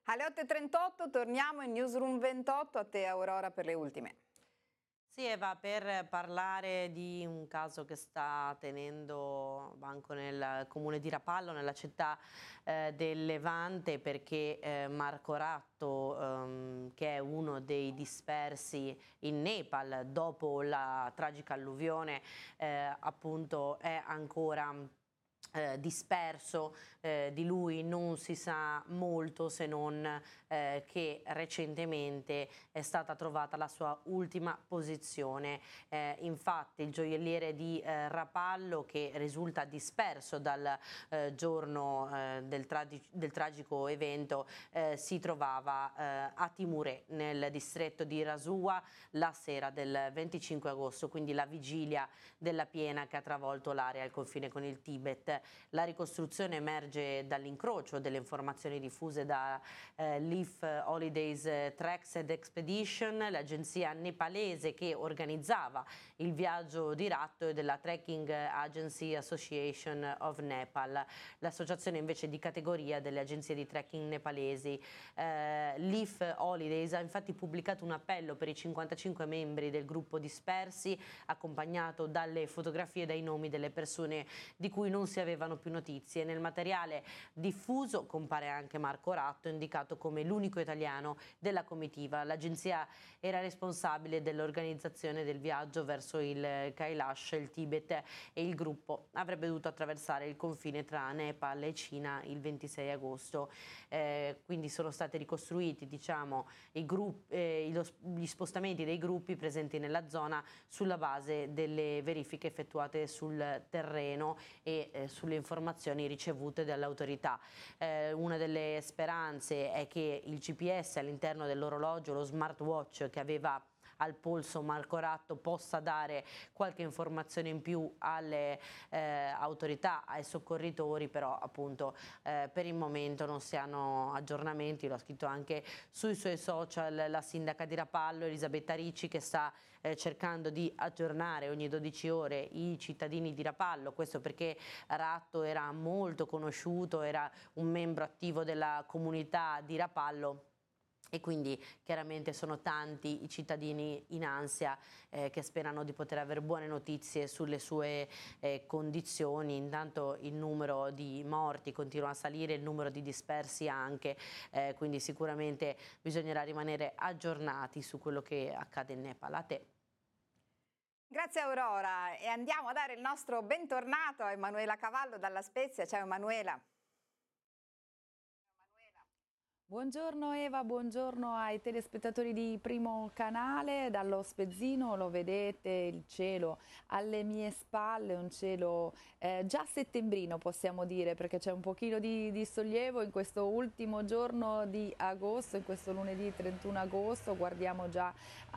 Alle 8.38 torniamo in Newsroom 28, a te Aurora per le ultime. Sì, Eva, per parlare di un caso che sta tenendo banco nel comune di Rapallo, nella città del Levante, perché Marco Ratto, che è uno dei dispersi in Nepal dopo la tragica alluvione, appunto è ancora disperso. Di lui non si sa molto, se non che recentemente è stata trovata la sua ultima posizione. Infatti il gioielliere di Rapallo, che risulta disperso dal giorno del tragico evento, si trovava a Timuré, nel distretto di Rasua, la sera del 25 agosto, quindi la vigilia della piena che ha travolto l'area al confine con il Tibet. La ricostruzione emerge dall'incrocio delle informazioni diffuse da Leaf Holidays Tracks and Expedition, l'agenzia nepalese che organizzava il viaggio di Ratto, e della Trekking Agency Association of Nepal, l'associazione invece di categoria delle agenzie di trekking nepalesi. Leaf Holidays ha infatti pubblicato un appello per i 55 membri del gruppo dispersi, accompagnato dalle fotografie e dai nomi delle persone di cui non si avevano più notizie. Nel materiale diffuso compare anche Marco Ratto, indicato come l'unico italiano della comitiva. L'agenzia era responsabile dell'organizzazione del viaggio verso il Kailash, il Tibet, e il gruppo avrebbe dovuto attraversare il confine tra Nepal e Cina il 26 agosto. Quindi sono stati ricostruiti, diciamo, gli spostamenti dei gruppi presenti nella zona sulla base delle verifiche effettuate sul terreno e sulle informazioni ricevute dalle autorità. Una delle speranze è che il GPS all'interno dell'orologio, lo smartwatch che aveva al polso Marco Ratto, possa dare qualche informazione in più alle autorità, ai soccorritori, però appunto per il momento non si hanno aggiornamenti. Lo ha scritto anche sui suoi social la sindaca di Rapallo, Elisabetta Ricci, che sta cercando di aggiornare ogni 12 ore i cittadini di Rapallo. Questo perché Ratto era molto conosciuto, era un membro attivo della comunità di Rapallo, e quindi chiaramente sono tanti i cittadini in ansia che sperano di poter avere buone notizie sulle sue condizioni. Intanto il numero di morti continua a salire, il numero di dispersi anche, quindi sicuramente bisognerà rimanere aggiornati su quello che accade in Nepal. A te. Grazie Aurora, e andiamo a dare il nostro bentornato a Emanuela Cavallo dalla Spezia. Ciao Emanuela. Buongiorno Eva, buongiorno ai telespettatori di Primo Canale. Dallo Spezzino lo vedete, il cielo alle mie spalle, un cielo già settembrino possiamo dire, perché c'è un pochino di sollievo in questo ultimo giorno di agosto, in questo lunedì 31 agosto. Guardiamo già